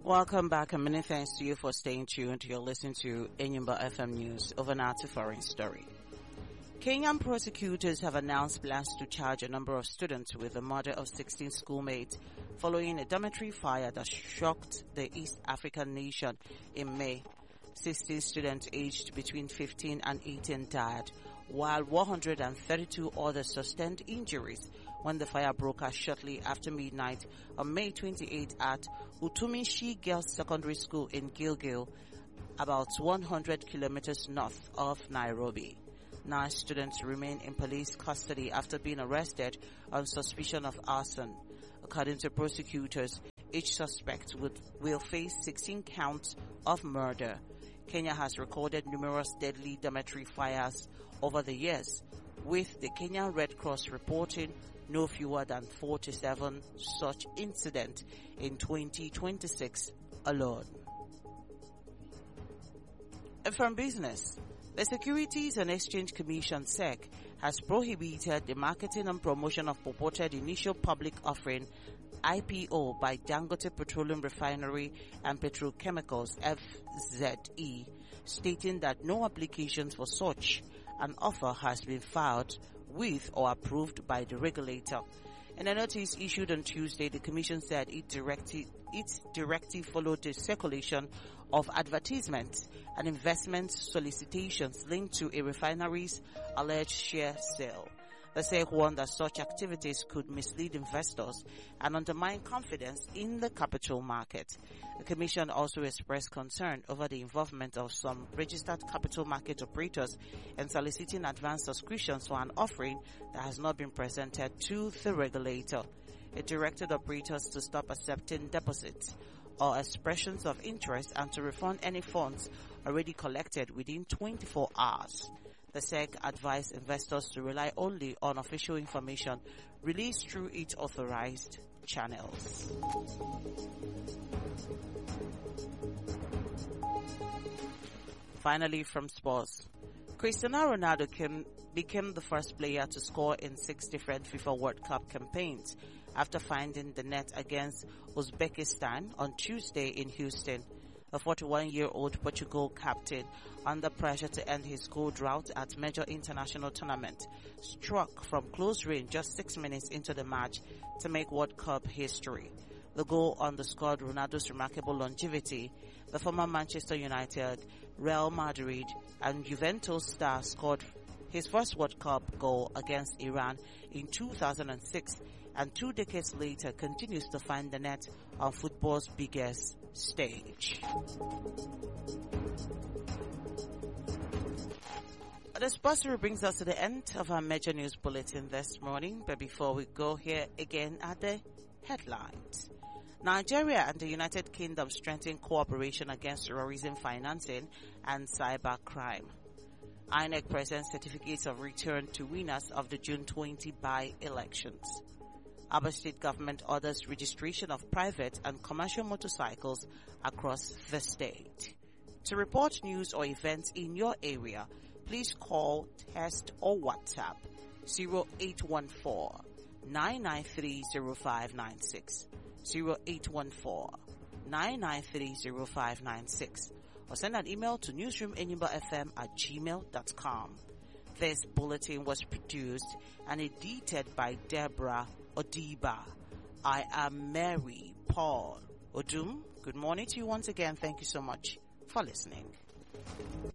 Welcome back and many thanks to you for staying tuned. You're listening to Enyimba FM News. Over now to foreign story. Kenyan prosecutors have announced plans to charge a number of students with the murder of 16 schoolmates following a dormitory fire that shocked the East African nation in May. 16 students aged between 15 and 18 died, while 132 others sustained injuries when the fire broke out shortly after midnight on May 28 at Utumishi Girls Secondary School in Gilgil, about 100 kilometers north of Nairobi. 9 students remain in police custody after being arrested on suspicion of arson. According to prosecutors, each suspect will face 16 counts of murder. Kenya has recorded numerous deadly dormitory fires over the years, with the Kenyan Red Cross reporting no fewer than 47 such incidents in 2026 alone. And from business, the Securities and Exchange Commission (SEC) has prohibited the marketing and promotion of purported initial public offering IPO by Dangote Petroleum Refinery and Petrochemicals (FZE), stating that no applications for such an offer has been filed with or approved by the regulator. In a notice issued on Tuesday, the Commission said its directive followed the circulation of advertisements and investment solicitations linked to a refinery's alleged share sale. The SEC warned that such activities could mislead investors and undermine confidence in the capital market. The Commission also expressed concern over the involvement of some registered capital market operators in soliciting advance subscriptions for an offering that has not been presented to the regulator. It directed operators to stop accepting deposits or expressions of interest and to refund any funds already collected within 24 hours. The SEC advised investors to rely only on official information released through its authorized channels. Finally, from sports, Cristiano Ronaldo became the first player to score in 6 different FIFA World Cup campaigns after finding the net against Uzbekistan on Tuesday in Houston. The 41-year-old Portugal captain, under pressure to end his goal drought at major international tournament, struck from close range just 6 minutes into the match to make World Cup history. The goal underscored Ronaldo's remarkable longevity. The former Manchester United, Real Madrid, and Juventus star scored his first World Cup goal against Iran in 2006 and 2 decades later continues to find the net on football's biggest stage. The sports story brings us to the end of our major news bulletin this morning, but before we go, here again are the headlines. Nigeria and the United Kingdom strengthen cooperation against terrorism financing and cyber crime. INEC presents certificates of return to winners of the June 20 by-elections. Aba State government orders registration of private and commercial motorcycles across the state. To report news or events in your area, please call, text or WhatsApp 0814-993-0596, 0814-993-0596, or send an email to newsroomenyimba@gmail.com. This bulletin was produced and edited by Deborah Odiba. I am Mary Paul Odum. Good morning to you once again. Thank you so much for listening.